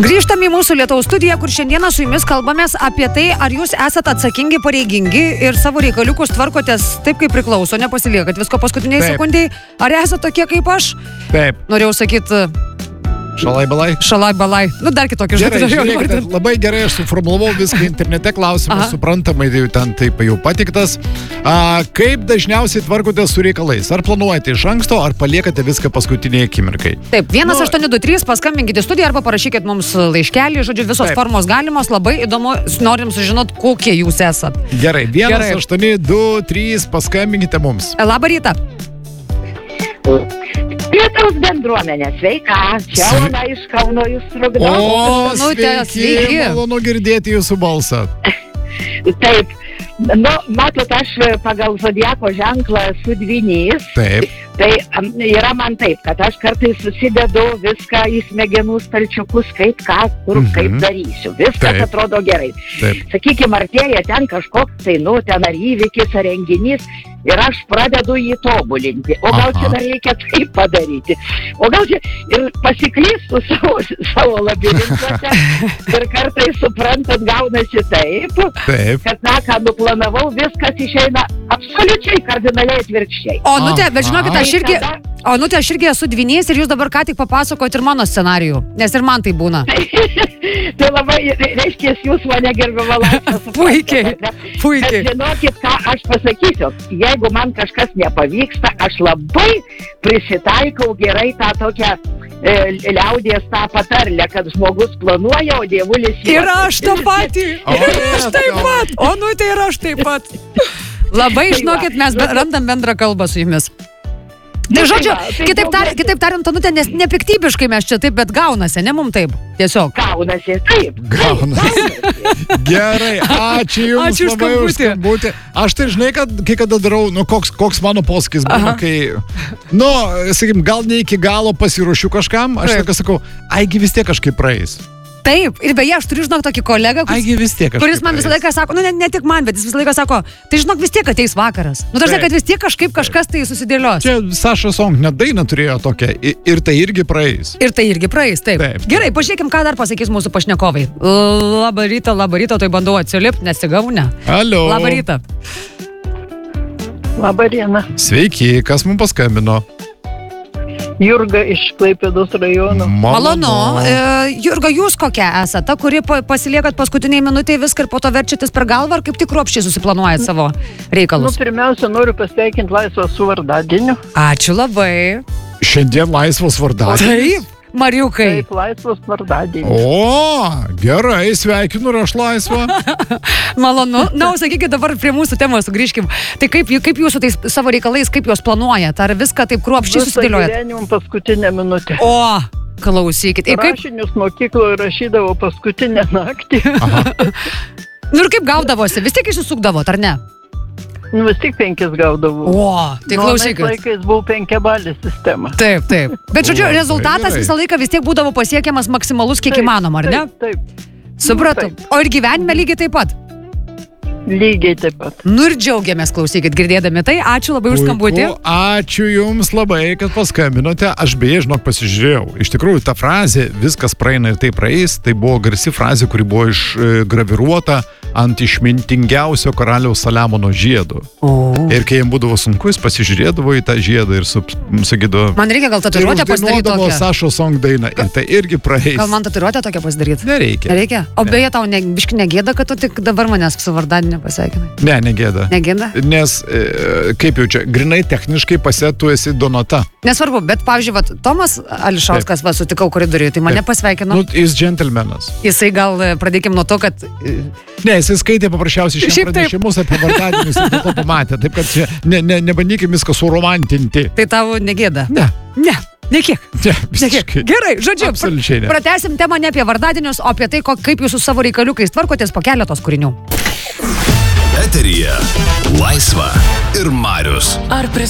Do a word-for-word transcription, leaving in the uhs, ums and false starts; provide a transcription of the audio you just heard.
Grįžtame į mūsų Lietuvos studiją, kur šiandieną su jumis kalbamės apie tai, ar jūs esate atsakingi, pareigingi ir savo reikaliukus tvarkotės taip, kaip priklauso, nepasiliekat visko paskutiniai sekundėjai. Ar esate tokie kaip aš? Taip. Norėjau sakyti... Šalai balai. Šalai balai. Nu, dar kitokį žodį. Gerai, labai gerai aš suformulavau viską internete, klausimas suprantamai jau ten taip jau patiktas. A, kaip dažniausiai tvarkote su reikalais? Ar planuojate iš anksto, ar paliekate viską paskutinėje akimirkai? Taip, vienas aštuoni du trys, paskambinkite į studiją arba parašykit mums laiškelį, žodžiu, visos taip. Formos galimos, labai įdomu, norim sužinot, kokie jūs esat. Gerai, vienas aštuoni du trys, paskambinkite mums. Labą rytą. Lietaus bendruomenė, sveika, čia Ona iš Kauno jūs trukdo. O, sveiki, malonu girdėti jūsų balsą. Taip, nu, matot, aš pagal zodiako ženklą esu dvynys. Taip. Tai yra man taip, kad aš kartais susidedu viską į smegenų stalčiukus, kaip ką, kur, mm-hmm. kaip darysiu. Viskas taip. Atrodo gerai. Taip. Sakykime, artėja ten kažkoks, tai, nu, ten ar įvykis, ar renginys. Ir aš pradedu jį tobulinti. O gal Aha. Čia dar reikia taip padaryti. O gal čia ir pasiklystų savo, savo labirintuose. Ir kartais suprantat, gaunasi taip, taip. Kad na, ką nuplanavau, viskas išeina absoliučiai kardinaliai atvirkščiai. O, nu, te, bet žinokit, aš irgi, o, nu, te, aš irgi esu dvynys ir jūs dabar ką tik papasakojot ir mano scenarijų. Nes ir man tai būna. Tai labai, reiškia, jūs mane gerbimo laisvės. Puikiai, puikiai. Bet žinokit, ką aš pasakysiu. Jeigu man kažkas nepavyksta, aš labai prisitaikau gerai tą tokią e, liaudies tą patarlę, kad žmogus planuoja, o dievulis... Ir aš tą patį. Ir aš taip pat. O, nu, tai ir aš taip pat. Labai, žinokit, mes randam bendrą kalbą su jumis. Tai žodžiu, kitaip, tar, kitaip tariant, Tonutė, nes nepiktybiškai mes čia taip, bet gaunasi, ne mum taip, tiesiog. Gaunasi, taip. Gaunasi. Gerai, ačiū jums ačiū labai už skambutį. Aš tai žinai, kad kai kada darau, nu, koks, koks mano posakis būna, kai, nu, sakykim, gal ne iki galo pasiruošiu kažkam, aš taip sakau, aigi vis tiek kažkaip praeis. Taip, ir beje, aš turiu, žinok, tokį kolegą, kuris, Aigi vis tiek kuris man visą laiką sako, nu, ne, ne tik man, bet jis visą laiką sako, tai žinok, vis tiek ateis vakaras. Nu, dažnai, kad vis tiek kažkaip kažkas tai susidėlios. Čia Saša Song net dainą turėjo tokią, ir tai irgi praeis. Ir tai irgi praeis, taip. taip. Gerai, pažiūrėkim, ką dar pasakys mūsų pašnekovai. Labą rytą, labą rytą, tai bandau atsilipti, nesigavau, ne. Alio. Labą rytą. Labą dieną. Sveiki, kas mums paskambino? Jurga iš Klaipėdos rajono. Malonu. E, Jurga, jūs kokia esate? Ta, kuri pasiliekat paskutiniai minutėj viską ir po to verčiatės per galvą, ar kaip tik kruopščiai susiplanuojat savo reikalus? Nu, pirmiausia, noriu pasveikinti Laisvą su vardadieniu. Ačiū labai. Šiandien Laisvos vardadienis. Taip, Mariukai. Taip, Laisvos vardadienis. O, gerai, sveikinu ir aš Laisvą. Malonu. Na, sakykit, dabar prie mūsų temos sugrįžkim. Tai kaip, kaip jūsų tais savo reikalais, kaip juos planuojat? Ar viską taip kruopščiai susidėliojat? Visą gyvenimą paskutinę minutę. O, klausykit. Ir kaip... Rašinius mokykloje rašydavo paskutinę naktį. Nu ir kaip gaudavosi? Vis tiek išsisukdavot, ar ne? Nu, vis tik penkis gaudavau. O, tai klausykit. Nuo laikais buvo penkiabalė sistema. Taip, taip. Bet, žodžiu, rezultatas visą laiką vis tiek būdavo pasiekiamas maksimalus, kiek įmanoma, ar ne? Taip, taip. Supratau. O ir gyvenime lygiai taip pat? Lygiai taip pat. Nu ir džiaugiamės, klausykit, girdėdami tai. Ačiū labai už skambutį. Ačiū jums labai, kad paskambinote. Aš beje, žinok, pasižiūrėjau. Iš tikrųjų, ta frazė, viskas praeina ir tai praeis, tai buvo garsi frazė, kuri buvo išgraviruota ant išmintingiausio karaliaus Saliamono žiedo. O. Ir kai jam būdavo sunku, jis pasižiūrėdavo į tą žiedą ir sakydavo... Man reikia gal tatuiruotę pasidaryti tokią. Sašo Song dainą ir tai irgi praeis. Gal man tatuiruotę tokią pasidaryti? Nereikia. Nereikia? O beje, tau ne, biški negėda, kad tu tik dabar manęs su vardadieniu pasveikinai? Ne, negėda. Negėda? Nes, e, kaip jau čia, grinai techniškai pase tu esi Donata. Nesvarbu, bet, pavyzdžiui, vat, Tomas Ališauskas, va, sutikau koridoriuje, tai mane pasveikino. Nu, jis džentelmenas. Jisai gal, pradėkim nuo to, kad... Ne, jisai skaitė paprasčiausiai šiam pranešimus apie vardadienius ir to pamatė. Taip, kad čia ne, ne, nebandykim viską suromantinti. Tai tavo negėda? Ne. Ne. Nekiek. Ne, visiškai. Gerai, žodžiu, absoliučiai ne. Pratęsim temą ne apie vardadienius, o apie tai, kaip jūs su savo reikaliukais tvarkotės po keletos kūrinių. Eteryje Laisva ir Marius. Ar pris